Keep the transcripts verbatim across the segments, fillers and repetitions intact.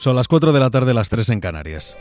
Son las cuatro de la tarde, las tres en Canarias.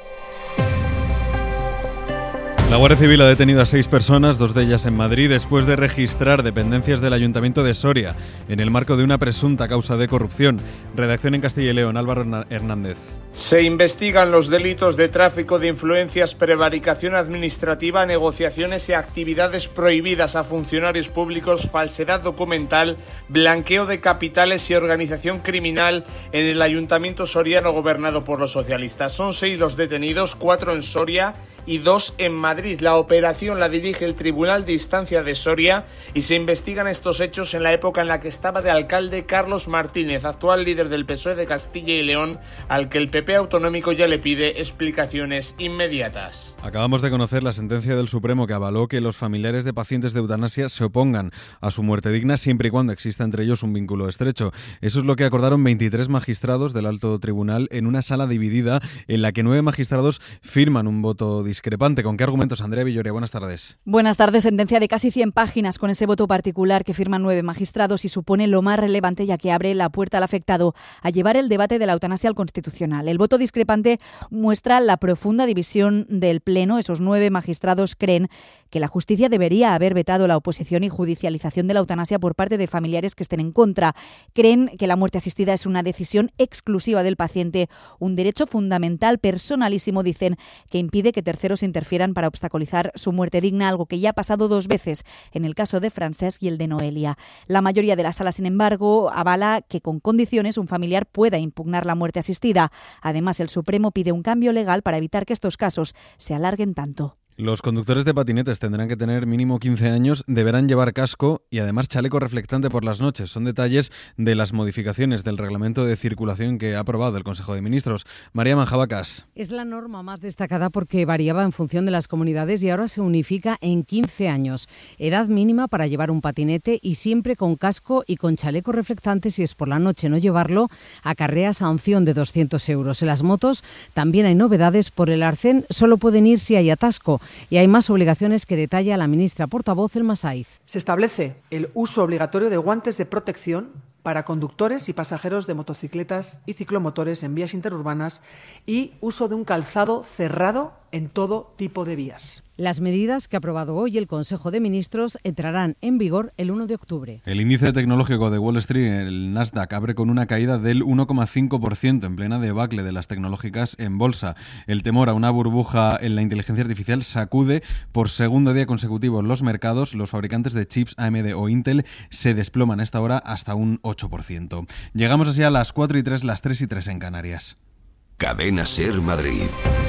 La Guardia Civil ha detenido a seis personas, dos de ellas en Madrid, después de registrar dependencias del Ayuntamiento de Soria en el marco de una presunta causa de corrupción. Redacción en Castilla y León, Álvaro Hernández. Se investigan los delitos de tráfico de influencias, prevaricación administrativa, negociaciones y actividades prohibidas a funcionarios públicos, falsedad documental, blanqueo de capitales y organización criminal en el Ayuntamiento soriano gobernado por los socialistas. Son seis los detenidos, cuatro en Soria y dos en Madrid. La operación la dirige el Tribunal de Instancia de Soria y se investigan estos hechos en la época en la que estaba de alcalde Carlos Martínez, actual líder del P S O E de Castilla y León, al que el P P autonómico ya le pide explicaciones inmediatas. Acabamos de conocer la sentencia del Supremo que avaló que los familiares de pacientes de eutanasia se opongan a su muerte digna siempre y cuando exista entre ellos un vínculo estrecho. Eso es lo que acordaron veintitrés magistrados del Alto Tribunal en una sala dividida en la que nueve magistrados firman un voto discrepante. ¿Con qué argumentos, Andrea Villoria? Buenas tardes. Buenas tardes. Sentencia de casi cien páginas con ese voto particular que firman nueve magistrados y supone lo más relevante, ya que abre la puerta al afectado a llevar el debate de la eutanasia al Constitucional. El voto discrepante muestra la profunda división del Pleno. Esos nueve magistrados creen que la justicia debería haber vetado la oposición y judicialización de la eutanasia por parte de familiares que estén en contra. Creen que la muerte asistida es una decisión exclusiva del paciente, un derecho fundamental, personalísimo, dicen, que impide que terceros interfieran para obstaculizar su muerte digna, algo que ya ha pasado dos veces en el caso de Francesc y el de Noelia. La mayoría de la sala, sin embargo, avala que con condiciones un familiar pueda impugnar la muerte asistida. Además, el Supremo pide un cambio legal para evitar que estos casos se alarguen tanto. Los conductores de patinetes tendrán que tener mínimo quince años, deberán llevar casco y además chaleco reflectante por las noches. Son detalles de las modificaciones del reglamento de circulación que ha aprobado el Consejo de Ministros. María Manjabacas. Es la norma más destacada porque variaba en función de las comunidades y ahora se unifica en quince años. Edad mínima para llevar un patinete y siempre con casco y con chaleco reflectante. Si es por la noche no llevarlo, acarrea sanción de doscientos euros. En las motos también hay novedades. Por el arcén solo pueden ir si hay atasco. Y hay más obligaciones que detalla la ministra portavoz, Elma Saiz. Se establece el uso obligatorio de guantes de protección para conductores y pasajeros de motocicletas y ciclomotores en vías interurbanas y uso de un calzado cerrado en todo tipo de vías. Las medidas que ha aprobado hoy el Consejo de Ministros entrarán en vigor el uno de octubre. El índice tecnológico de Wall Street, el Nasdaq, abre con una caída del uno coma cinco por ciento en plena debacle de las tecnológicas en bolsa. El temor a una burbuja en la inteligencia artificial sacude por segundo día consecutivo los mercados. Los fabricantes de chips A M D o Intel se desploman a esta hora hasta un ocho por ciento. Llegamos así a las cuatro y tres, las tres y tres en Canarias. Cadena SER Madrid.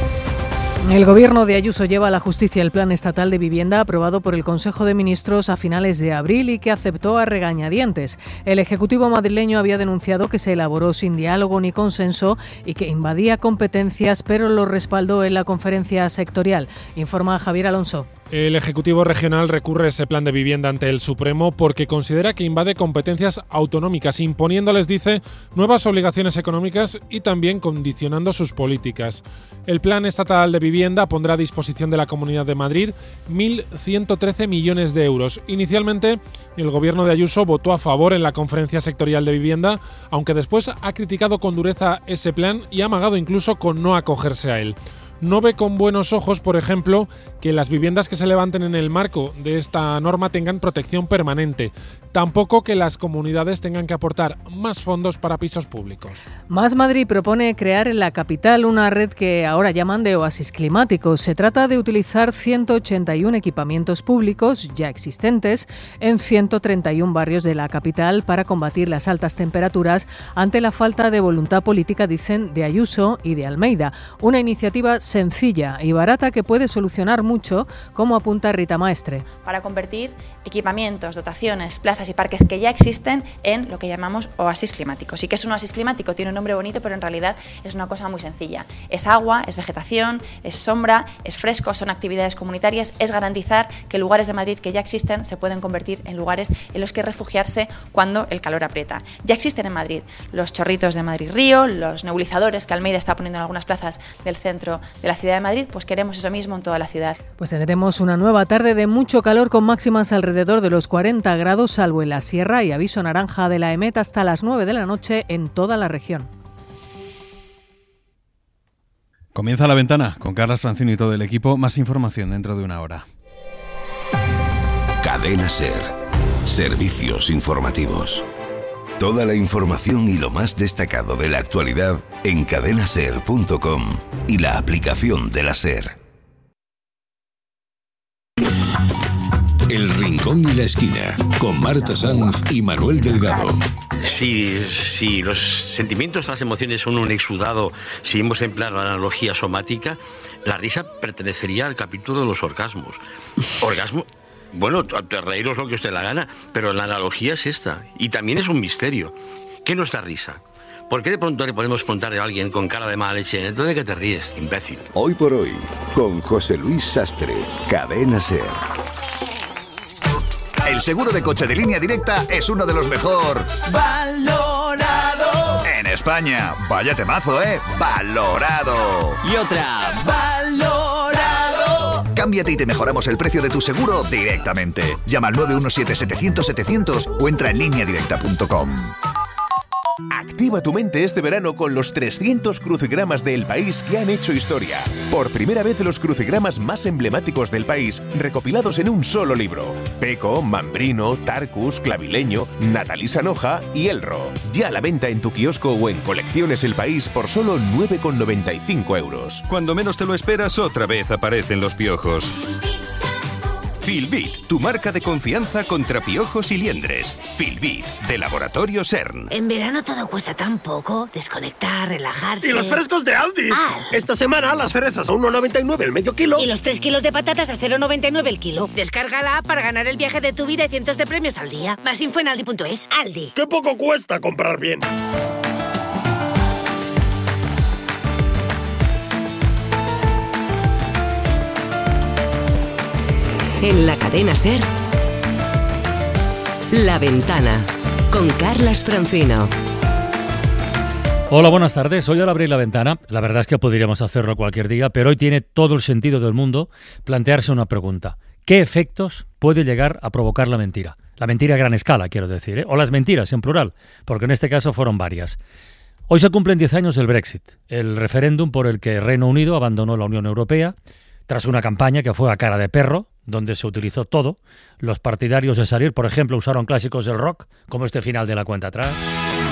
El Gobierno de Ayuso lleva a la justicia el Plan Estatal de Vivienda aprobado por el Consejo de Ministros a finales de abril y que aceptó a regañadientes. El Ejecutivo madrileño había denunciado que se elaboró sin diálogo ni consenso y que invadía competencias, pero lo respaldó en la conferencia sectorial. Informa Javier Alonso. El Ejecutivo Regional recurre ese plan de vivienda ante el Supremo porque considera que invade competencias autonómicas, imponiéndoles, dice, nuevas obligaciones económicas y también condicionando sus políticas. El Plan Estatal de Vivienda pondrá a disposición de la Comunidad de Madrid mil ciento trece millones de euros. Inicialmente, el Gobierno de Ayuso votó a favor en la Conferencia Sectorial de Vivienda, aunque después ha criticado con dureza ese plan y ha amagado incluso con no acogerse a él. No ve con buenos ojos, por ejemplo, que las viviendas que se levanten en el marco de esta norma tengan protección permanente. Tampoco que las comunidades tengan que aportar más fondos para pisos públicos. Más Madrid propone crear en la capital una red que ahora llaman de oasis climáticos. Se trata de utilizar ciento ochenta y uno equipamientos públicos ya existentes en ciento treinta y uno barrios de la capital para combatir las altas temperaturas ante la falta de voluntad política, dicen, de Ayuso y de Almeida. Una iniciativa sencilla y barata que puede solucionar mucho, como apunta Rita Maestre. Para convertir equipamientos, dotaciones, plazas y parques que ya existen en lo que llamamos oasis climáticos. ¿Y qué es un oasis climático? Tiene un nombre bonito, pero en realidad es una cosa muy sencilla. Es agua, es vegetación, es sombra, es fresco, son actividades comunitarias, es garantizar que lugares de Madrid que ya existen se pueden convertir en lugares en los que refugiarse cuando el calor aprieta. Ya existen en Madrid los chorritos de Madrid Río, los nebulizadores que Almeida está poniendo en algunas plazas del centro de la ciudad de Madrid, pues queremos eso mismo en toda la ciudad. Pues tendremos una nueva tarde de mucho calor con máximas alrededor de los cuarenta grados, salvo en la sierra, y aviso naranja de la EMET hasta las nueve de la noche en toda la región. Comienza La Ventana con Carlas Francino y todo el equipo. Más información dentro de una hora. Cadena SER. Servicios informativos. Toda la información y lo más destacado de la actualidad en cadena ser punto com y la aplicación de la SER. El Rincón y la Esquina, con Marta Sanz y Manuel Delgado. Si, si los sentimientos, las emociones son un exudado, si hemos empleado la analogía somática, la risa pertenecería al capítulo de los orgasmos. Orgasmo, bueno, reíros lo que usted la gana, pero la analogía es esta, y también es un misterio. ¿Qué nos da risa? ¿Por qué de pronto le podemos preguntar a alguien con cara de mala leche, ¿entonces de qué te ríes, imbécil? Hoy por hoy, con José Luis Sastre, Cadena SER. El seguro de coche de Línea Directa es uno de los mejor valorado en España. Vaya temazo, ¿eh? Valorado. Y otra, valorado. Cámbiate y te mejoramos el precio de tu seguro directamente. Llama al nueve uno siete, setecientos, setecientos o entra en línea directa punto com. Activa tu mente este verano con los trescientos crucigramas del país que han hecho historia. Por primera vez los crucigramas más emblemáticos del país recopilados en un solo libro. Peco, Mambrino, Tarcus, Clavileño, Natalí Sanoja y Elro. Ya a la venta en tu kiosco o en Colecciones El País por solo nueve con noventa y cinco euros. Cuando menos te lo esperas, otra vez aparecen los piojos. Filbit, tu marca de confianza contra piojos y liendres. Filbit, de Laboratorio CERN. En verano todo cuesta tan poco. Desconectar, relajarse. ¡Y los frescos de Aldi! Al. Esta semana las cerezas a uno noventa y nueve el medio kilo. Y los tres kilos de patatas a cero noventa y nueve el kilo. Descarga la app para ganar el viaje de tu vida y cientos de premios al día. Más info en aldi punto es. Aldi. ¡Qué poco cuesta comprar bien! En la cadena SER, La Ventana, con Carlas Francino. Hola, buenas tardes. Hoy al abrir La Ventana, la verdad es que podríamos hacerlo cualquier día, pero hoy tiene todo el sentido del mundo plantearse una pregunta. ¿Qué efectos puede llegar a provocar la mentira? La mentira a gran escala, quiero decir, ¿eh? O las mentiras en plural, porque en este caso fueron varias. Hoy se cumplen diez años del Brexit, el referéndum por el que Reino Unido abandonó la Unión Europea, tras una campaña que fue a cara de perro, donde se utilizó todo. Los partidarios de salir, por ejemplo, usaron clásicos del rock, como este final de La Cuenta Atrás.